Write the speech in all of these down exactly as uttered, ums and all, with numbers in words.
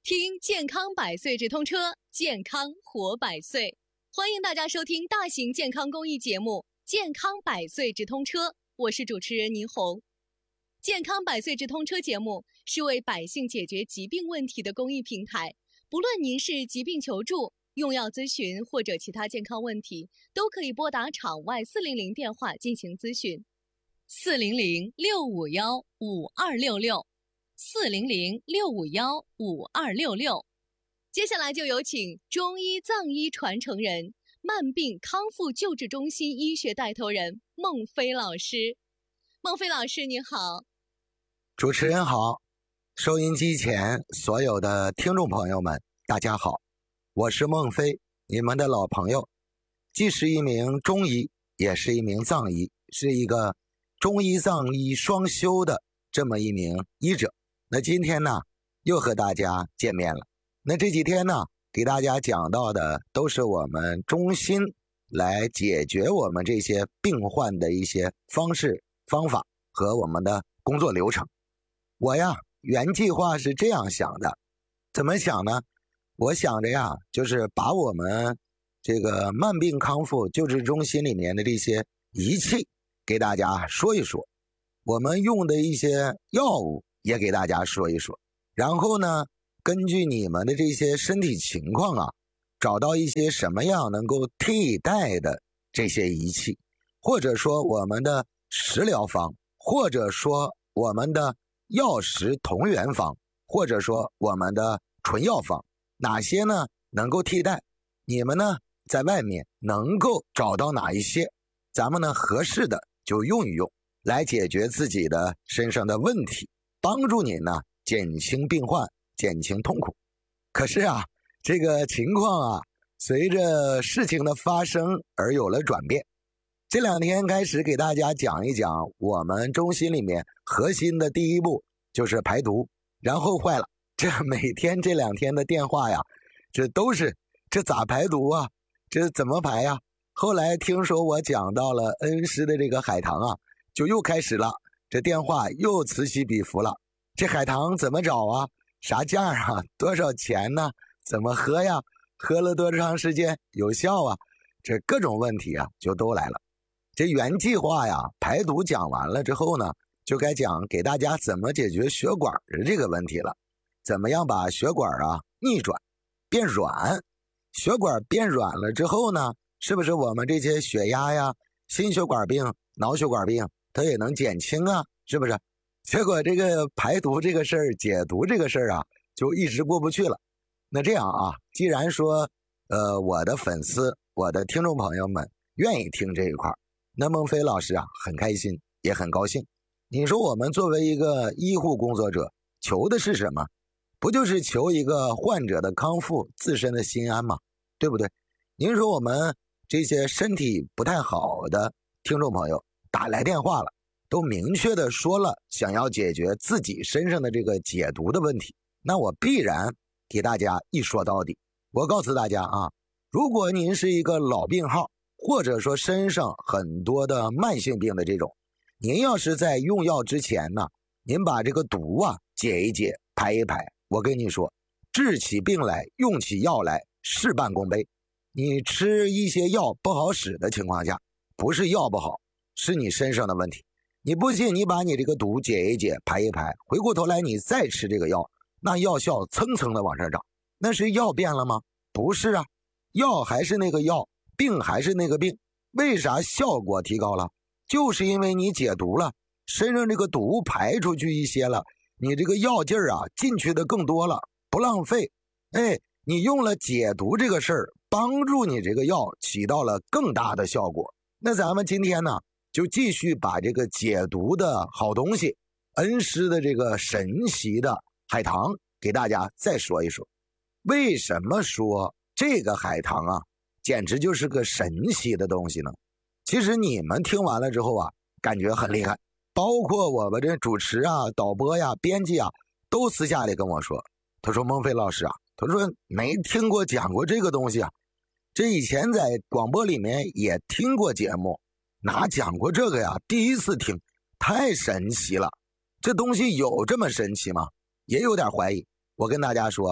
听健康百岁直通车，健康活百岁。欢迎大家收听大型健康公益节目《健康百岁直通车》，我是主持人倪虹。健康百岁直通车节目是为百姓解决疾病问题的公益平台，不论您是疾病求助、用药咨询或者其他健康问题，都可以拨打场外四零零电话进行咨询。四零零六五幺五二六六。四零零六五幺五二六六，接下来就有请中医藏医传承人、慢病康复救治中心医学带头人孟飞老师。孟飞老师，你好。 主持人好，收音机前所有的听众朋友们，大家好，我是孟飞，你们的老朋友，既是一名中医，也是一名藏医，是一个中医藏医双修的这么一名医者。那今天呢，又和大家见面了。那这几天呢，给大家讲到的都是我们中心来解决我们这些病患的一些方式、方法和我们的工作流程。我呀，原计划是这样想的，怎么想呢？我想着呀，就是把我们这个慢病康复救治中心里面的这些仪器给大家说一说，我们用的一些药物也给大家说一说，然后呢，根据你们的这些身体情况啊，找到一些什么样能够替代的这些仪器，或者说我们的食疗方，或者说我们的药食同源方，或者说我们的纯药方，哪些呢能够替代？你们呢在外面能够找到哪一些，咱们呢合适的就用一用，来解决自己的身上的问题，帮助你呢减轻病患，减轻痛苦。可是啊，这个情况啊，随着事情的发生而有了转变。这两天开始给大家讲一讲我们中心里面核心的第一步就是排毒，然后坏了，这每天这两天的电话呀，这都是这咋排毒啊？这怎么排呀？后来听说我讲到了恩施的这个海棠啊，就又开始了。这电话又此起彼伏了，这海棠怎么找啊？啥价啊？多少钱呢？怎么喝呀？喝了多长时间有效啊？这各种问题啊就都来了。这原计划呀，排毒讲完了之后呢，就该讲给大家怎么解决血管的这个问题了。怎么样把血管啊逆转变软？血管变软了之后呢，是不是我们这些血压呀、心血管病、脑血管病它也能减轻啊，是不是？结果这个排毒这个事儿、解毒这个事儿啊，就一直过不去了。那这样啊，既然说，呃，我的粉丝、我的听众朋友们愿意听这一块，那孟飞老师啊，很开心，也很高兴。你说我们作为一个医护工作者，求的是什么？不就是求一个患者的康复、自身的心安吗？对不对？您说我们这些身体不太好的听众朋友打来电话了，都明确的说了想要解决自己身上的这个解毒的问题，那我必然给大家一说到底。我告诉大家啊，如果您是一个老病号，或者说身上很多的慢性病的这种，您要是在用药之前呢，您把这个毒啊解一解，排一排，我跟你说，治起病来，用起药来，事半功倍。你吃一些药不好使的情况下，不是药不好，是你身上的问题。你不信，你把你这个毒解一解，排一排，回过头来你再吃这个药，那药效蹭蹭的往上涨。那是药变了吗？不是啊，药还是那个药，病还是那个病。为啥效果提高了？就是因为你解毒了，身上这个毒排出去一些了，你这个药劲儿啊进去的更多了，不浪费。哎，你用了解毒这个事儿，帮助你这个药起到了更大的效果。那咱们今天呢，就继续把这个解毒的好东西，恩施的这个神奇的海棠给大家再说一说。为什么说这个海棠啊简直就是个神奇的东西呢？其实你们听完了之后啊，感觉很厉害，包括我们这主持啊、导播呀、编辑啊，都私下里跟我说，他说孟飞老师啊，他说没听过讲过这个东西啊，这以前在广播里面也听过节目，哪讲过这个呀？第一次听，太神奇了。这东西有这么神奇吗？也有点怀疑。我跟大家说啊，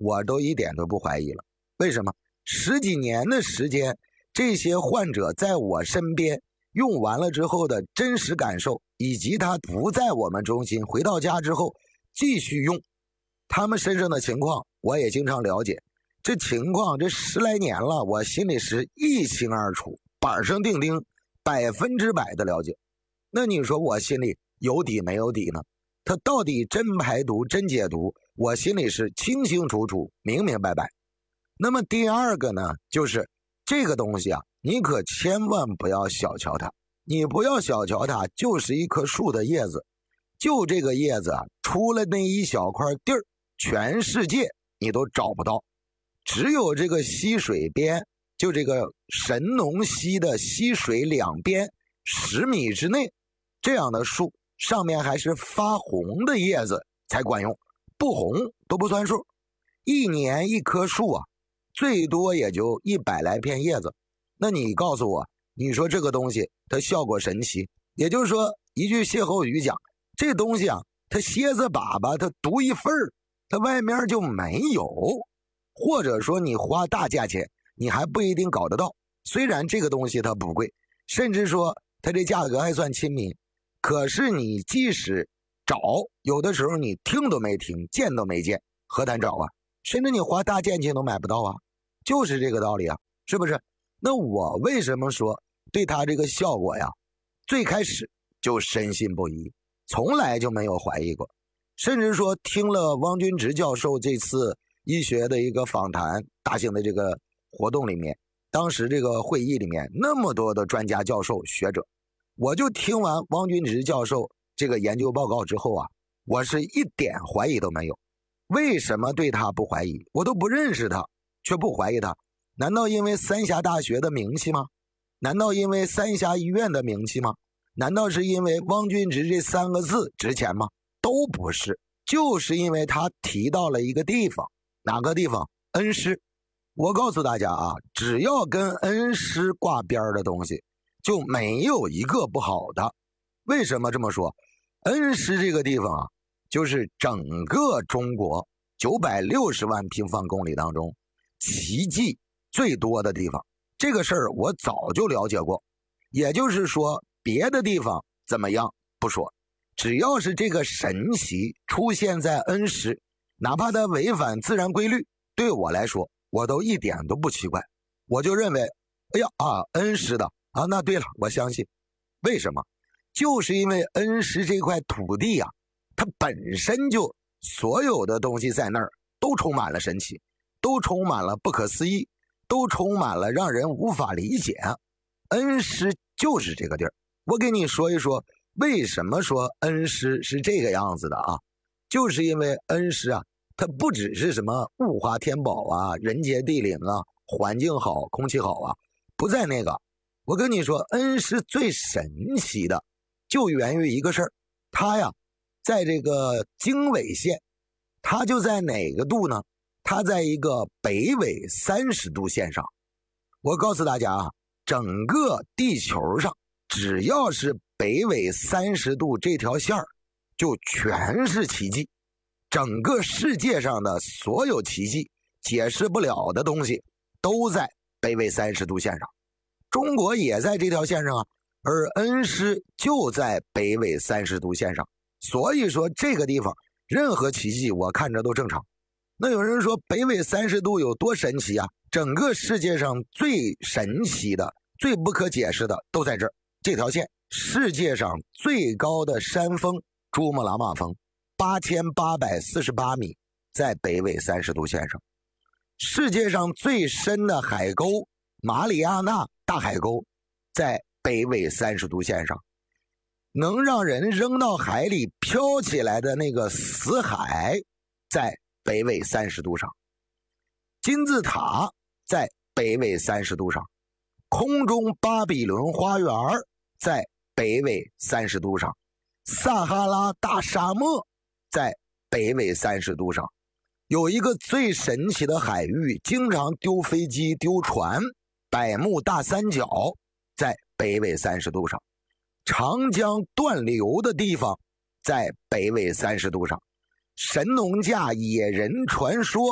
我都一点都不怀疑了。为什么？十几年的时间，这些患者在我身边用完了之后的真实感受，以及他不在我们中心回到家之后继续用，他们身上的情况我也经常了解。这情况这十来年了，我心里是一清二楚，板上钉钉，百分之百的了解。那你说我心里有底没有底呢？他到底真排毒真解毒，我心里是清清楚楚明明白白。那么第二个呢，就是这个东西啊，你可千万不要小瞧它。你不要小瞧它，就是一棵树的叶子，就这个叶子啊，出了那一小块地儿，全世界你都找不到。只有这个溪水边，就这个神农溪的溪水两边十米之内，这样的树上面还是发红的叶子才管用，不红都不算数。一年一棵树啊，最多也就一百来片叶子。那你告诉我，你说这个东西它效果神奇，也就是说一句歇后语讲，这东西啊，它蝎子粑粑它独一份儿，它外面就没有。或者说你花大价钱你还不一定搞得到，虽然这个东西它不贵，甚至说它这价格还算亲民，可是你即使找，有的时候你听都没听，见都没见，何谈找啊？甚至你花大价钱都买不到啊，就是这个道理啊，是不是？那我为什么说对它这个效果呀，最开始就深信不疑，从来就没有怀疑过。甚至说听了汪君直教授这次医学的一个访谈，大型的这个活动里面，当时这个会议里面那么多的专家教授学者，我就听完汪君直教授这个研究报告之后啊，我是一点怀疑都没有。为什么对他不怀疑？我都不认识他却不怀疑他，难道因为三峡大学的名气吗？难道因为三峡医院的名气吗？难道是因为汪君直这三个字值钱吗？都不是，就是因为他提到了一个地方。哪个地方？恩施。我告诉大家啊，只要跟恩施挂边的东西就没有一个不好的。为什么这么说？恩施这个地方啊，就是整个中国九百六十万平方公里当中奇迹最多的地方。这个事儿我早就了解过，也就是说别的地方怎么样不说，只要是这个神奇出现在恩施，哪怕它违反自然规律，对我来说我都一点都不奇怪。我就认为哎呀啊，恩施的啊，那对了，我相信。为什么？就是因为恩施这块土地啊，它本身就所有的东西在那儿都充满了神奇，都充满了不可思议，都充满了让人无法理解。恩施就是这个地儿。我给你说一说为什么说恩施是这个样子的啊，就是因为恩施啊，它不只是什么物华天宝啊，人杰地灵啊，环境好，空气好啊，不在那个。我跟你说，恩施最神奇的就源于一个事儿，它呀在这个经纬线，它就在哪个度呢？它在一个北纬三十度线上。我告诉大家啊，整个地球上只要是北纬三十度这条线儿，就全是奇迹。整个世界上的所有奇迹，解释不了的东西，都在北纬三十度线上。中国也在这条线上啊，而恩施就在北纬三十度线上。所以说这个地方任何奇迹我看着都正常。那有人说北纬三十度有多神奇啊？整个世界上最神奇的、最不可解释的都在这儿，这条线。世界上最高的山峰珠穆朗玛峰八千八百四十八米，在北纬三十度线上。世界上最深的海沟马里亚纳大海沟在北纬三十度线上。能让人扔到海里飘起来的那个死海在北纬三十度上。金字塔在北纬三十度上。空中巴比伦花园在北纬三十度上。撒哈拉大沙漠在北纬三十度上。有一个最神奇的海域，经常丢飞机丢船，百慕大三角在北纬三十度上。长江断流的地方在北纬三十度上。神农架野人传说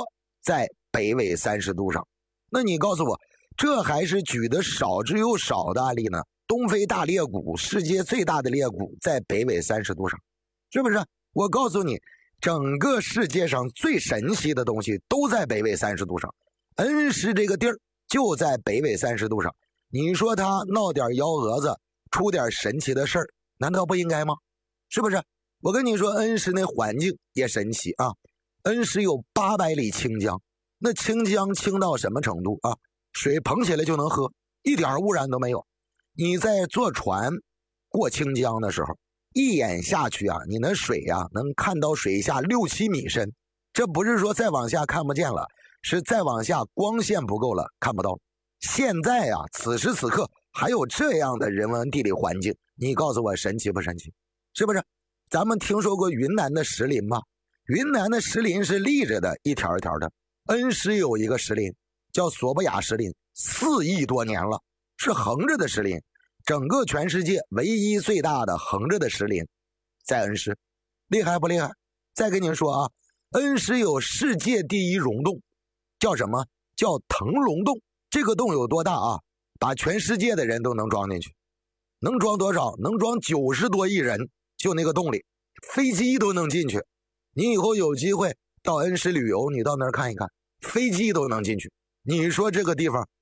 在北纬三十度上。那你告诉我，这还是举的少之又少的案例呢？东非大裂谷，世界最大的裂谷在北纬三十度上，是不是？我告诉你，整个世界上最神奇的东西都在北纬三十度上。恩施这个地儿就在北纬三十度上，你说他闹点幺蛾子，出点神奇的事儿，难道不应该吗？是不是？我跟你说，恩施那环境也神奇啊。恩施有八百里清江，那清江清到什么程度啊？水捧起来就能喝，一点污染都没有。你在坐船过清江的时候，一眼下去啊，你那水啊能看到水下六七米深。这不是说再往下看不见了，是再往下光线不够了，看不到。现在啊，此时此刻还有这样的人文地理环境，你告诉我神奇不神奇？是不是？咱们听说过云南的石林吗？云南的石林是立着的，一条一条的。恩施有一个石林叫索布亚石林，四亿多年了，是横着的石林。整个全世界唯一最大的横着的石林在恩施，厉害不厉害？再跟您说啊，恩施有世界第一溶洞，叫什么？叫腾龙洞。这个洞有多大啊？把全世界的人都能装进去。能装多少？能装九十多亿人，就那个洞里，飞机都能进去。你以后有机会到恩施旅游，你到那儿看一看，飞机都能进去。你说这个地方